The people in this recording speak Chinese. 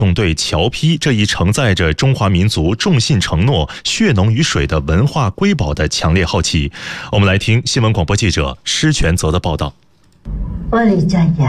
对侨批这一承载着中华民族重信承诺、血浓于水的文化瑰宝的强烈好奇。我们来听新闻广播记者施全泽的报道。 我哋就有